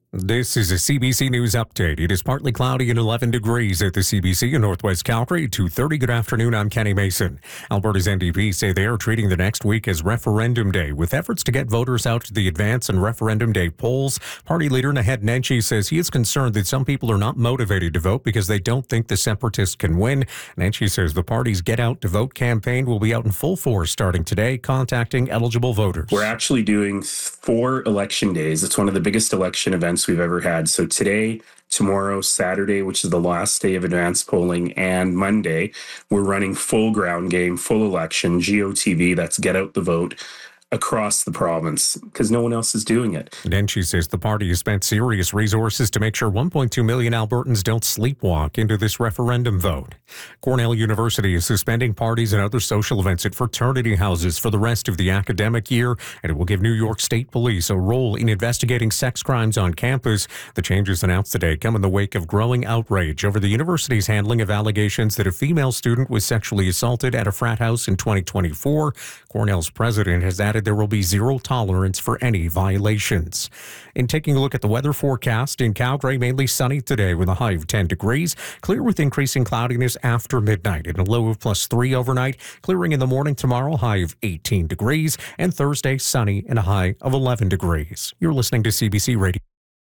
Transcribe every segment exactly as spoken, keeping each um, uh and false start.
This is a C B C News update. It is partly cloudy and eleven degrees at the C B C in Northwest Calgary. two thirty, good afternoon. I'm Kenny Mason. Alberta's N D P say they are treating the next week as Referendum Day, with efforts to get voters out to the advance and Referendum Day polls. Party leader Naheed Nenshi says he is concerned that some people are not motivated to vote because they don't think the separatists can win. Nenshi says the party's Get Out to Vote campaign will be out in full force starting today, contacting eligible voters. We're actually doing four election days. It's one of the biggest election events we've ever had. So today, tomorrow, Saturday, which is the last day of advanced polling, and Monday, we're running full ground game, full election, G O T V, that's Get Out the Vote, across the province, because no one else is doing it. Nenshi says the party has spent serious resources to make sure one point two million Albertans don't sleepwalk into this referendum vote. Cornell University is suspending parties and other social events at fraternity houses for the rest of the academic year, and it will give New York State Police a role in investigating sex crimes on campus. The changes announced today come in the wake of growing outrage over the university's handling of allegations that a female student was sexually assaulted at a frat house in twenty twenty-four. Cornell's president has added there will be zero tolerance for any violations. In taking a look at the weather forecast, in Calgary, mainly sunny today with a high of ten degrees, clear with increasing cloudiness after midnight and a low of plus three overnight, clearing in the morning tomorrow, high of eighteen degrees, and Thursday sunny and a high of eleven degrees. You're listening to C B C Radio.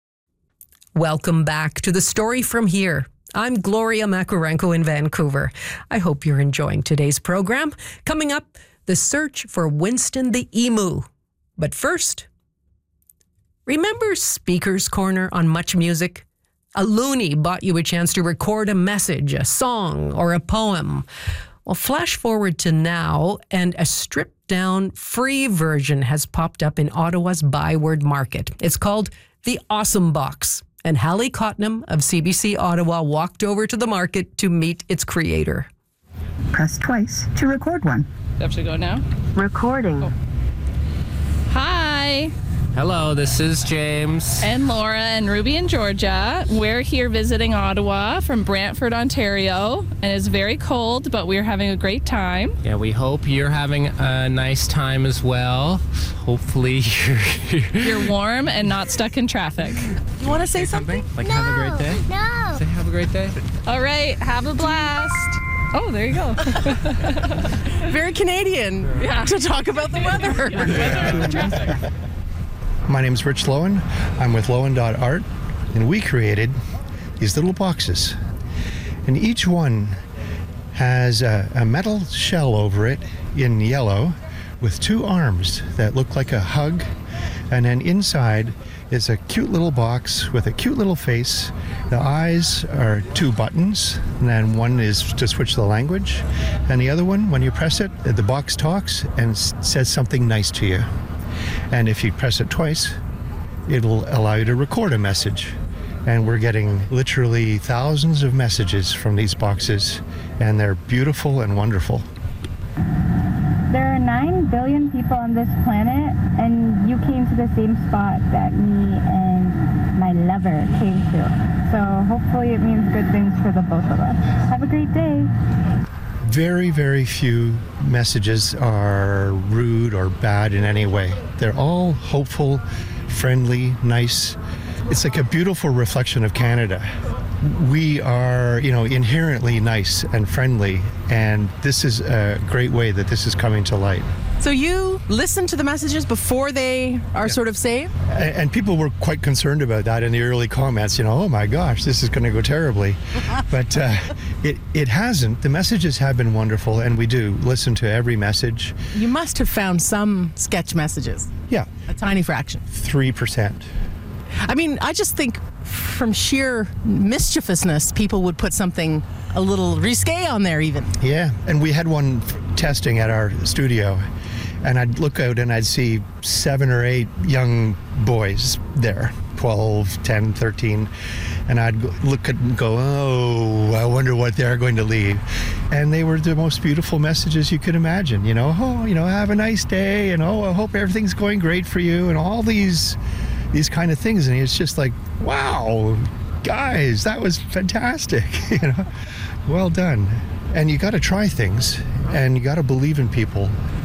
Welcome back to The Story From Here. I'm Gloria Makarenko in Vancouver. I hope you're enjoying today's program. Coming up, the search for Winston the Emu. But first, remember Speaker's Corner on Much Music? A loony bought you a chance to record a message, a song, or a poem. Well, flash forward to now, and a stripped-down, free version has popped up in Ottawa's Byward Market. It's called the Awesome Box, and Hallie Cotnam of C B C Ottawa walked over to the market to meet its creator. Press twice to record one. Do I have to go now? Recording. Oh. Hi. Hello, this is James. And Laura and Ruby in Georgia. We're here visiting Ottawa from Brantford, Ontario. And it's very cold, but we're having a great time. Yeah, we hope you're having a nice time as well. Hopefully you're... You're warm and not stuck in traffic. You want to say something? Like, no, have a great day? No. Say have a great day. All right, have a blast. Oh, there you go. Very Canadian Yeah. to talk about the weather. Weather and the traffic. My name is Rich Lowen. I'm with Lowen dot art, and we created these little boxes. And each one has a, a metal shell over it in yellow with two arms that look like a hug. And then inside is a cute little box with a cute little face. The eyes are two buttons, and then one is to switch the language. And the other one, when you press it, the box talks and s- says something nice to you. And if you press it twice, it'll allow you to record a message. And we're getting literally thousands of messages from these boxes, and they're beautiful and wonderful. There are nine billion people on this planet, and you came to the same spot that me and my lover came to. So hopefully it means good things for the both of us. Have a great day. Very, very few messages are rude or bad in any way. They're all hopeful, friendly, nice. It's like a beautiful reflection of Canada. We are, you know, inherently nice and friendly, and this is a great way that this is coming to light. So you listen to the messages before they are Yeah. sort of saved? And, and people were quite concerned about that in the early comments, you know, oh my gosh, this is going to go terribly. But uh, it, it hasn't. The messages have been wonderful, and we do listen to every message. You must have found some sketch messages, Yeah, a tiny fraction. three percent. I mean, I just think from sheer mischievousness, people would put something a little risque on there even. Yeah, and we had one f- testing at our studio, and I'd look out and I'd see seven or eight young boys there, twelve, ten, thirteen, and I'd go- look at and go, oh, I wonder what they're going to leave. And they were the most beautiful messages you could imagine, you know, oh, you know, have a nice day, and oh, I hope everything's going great for you, and all these these kind of things. And it's just like, wow, guys, that was fantastic. You know, well done. And you got to try things, and you got to believe in people,